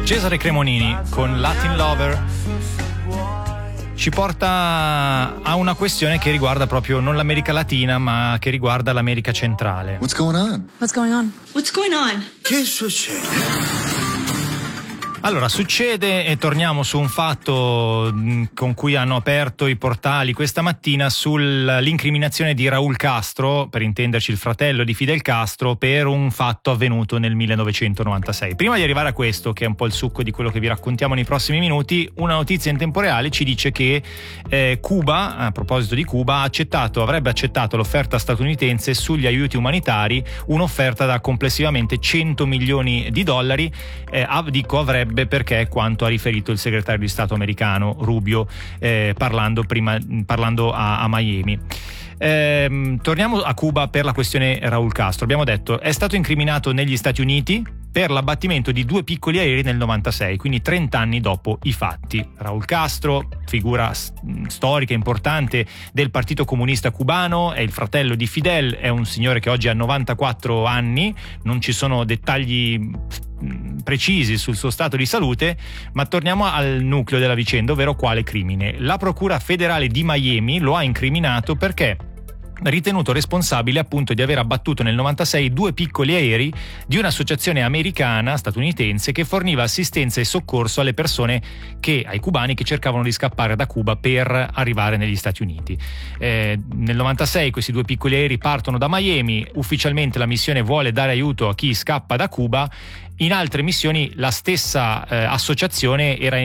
Cesare Cremonini con Latin Lover ci porta a una questione che riguarda proprio non l'America Latina, ma che riguarda l'America centrale. What's going on? What's going on? What's going on? Che succede? Allora, succede, e torniamo su un fatto con cui hanno aperto i portali questa mattina, sull'incriminazione di Raúl Castro, per intenderci il fratello di Fidel Castro, per un fatto avvenuto nel 1996. Prima di arrivare a questo, che è un po' il succo di quello che vi raccontiamo nei prossimi minuti, una notizia in tempo reale ci dice che Cuba, a proposito di Cuba, avrebbe accettato l'offerta statunitense sugli aiuti umanitari, un'offerta da complessivamente $100 milioni. Avrebbe perché quanto ha riferito il segretario di Stato americano Rubio parlando a Miami. Torniamo a Cuba per la questione Raúl Castro. Abbiamo detto è stato incriminato negli Stati Uniti per l'abbattimento di 2 piccoli aerei nel 96, quindi 30 anni dopo i fatti. Raúl Castro, figura storica importante del Partito Comunista Cubano, è il fratello di Fidel, è un signore che oggi ha 94 anni, non ci sono dettagli precisi sul suo stato di salute, ma torniamo al nucleo della vicenda, ovvero quale crimine. La Procura federale di Miami lo ha incriminato perché ritenuto responsabile appunto di aver abbattuto nel 96 2 piccoli aerei di un'associazione americana statunitense che forniva assistenza e soccorso alle persone ai cubani che cercavano di scappare da Cuba per arrivare negli Stati Uniti. Nel 96 questi 2 piccoli aerei partono da Miami, ufficialmente la missione vuole dare aiuto a chi scappa da Cuba. In altre missioni la stessa associazione era